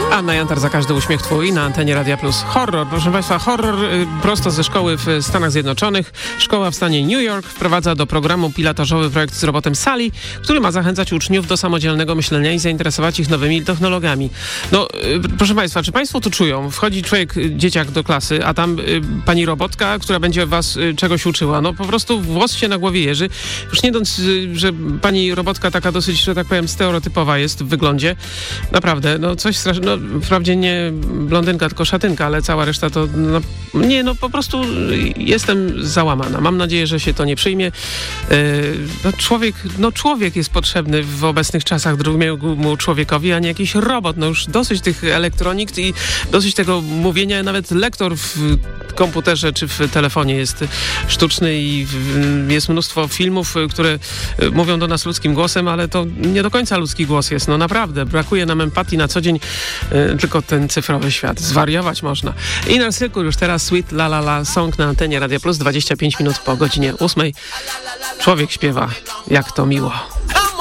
Anna Jantar, za każdy uśmiech twój na antenie Radia Plus. Horror, proszę Państwa, horror prosto ze szkoły w Stanach Zjednoczonych. Szkoła w stanie New York wprowadza do programu pilotażowy projekt z robotem Sally, który ma zachęcać uczniów do samodzielnego myślenia i zainteresować ich nowymi technologiami. No, proszę Państwa, czy Państwo to czują? Wchodzi dzieciak do klasy, a tam pani robotka, która będzie was czegoś uczyła. No po prostu włos się na głowie jeży. Już nie dąc, że pani robotka taka dosyć, że tak powiem, stereotypowa jest w wyglądzie. Naprawdę, no coś strasznego. No, wprawdzie nie blondynka, tylko szatynka, ale cała reszta to... po prostu jestem załamana. Mam nadzieję, że się to nie przyjmie. Człowiek jest potrzebny w obecnych czasach drugiemu człowiekowi, a nie jakiś robot. No już dosyć tych elektronik i dosyć tego mówienia. Nawet lektor w komputerze czy w telefonie jest sztuczny i jest mnóstwo filmów, które mówią do nas ludzkim głosem, ale to nie do końca ludzki głos jest. No naprawdę, brakuje nam empatii na co dzień, tylko ten cyfrowy świat. Zwariować można. Inner Circle już teraz, Sweet La La La Song na antenie Radia Plus, 25 minut po godzinie 8. Człowiek śpiewa, jak to miło.